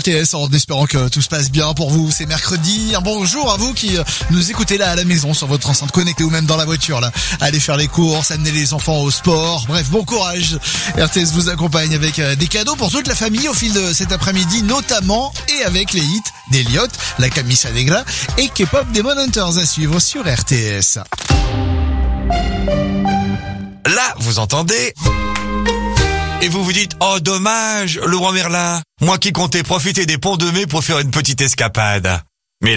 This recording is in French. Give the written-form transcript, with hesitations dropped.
RTS en espérant que tout se passe bien pour vous. C'est mercredi. Un bonjour à vous qui nous écoutez là à la maison sur votre enceinte connectée ou même dans la voiture là. Allez faire les courses, amener les enfants au sport. Bref, bon courage. RTS vous accompagne avec des cadeaux pour toute la famille au fil de cet après-midi notamment et avec les hits d'Eliott, la Camisa Negra et K-pop Demon Hunters à suivre sur RTS. Là, vous entendez ? Et vous vous dites, oh dommage, Laurent Merlin, moi qui comptais profiter des ponts de mai pour faire une petite escapade.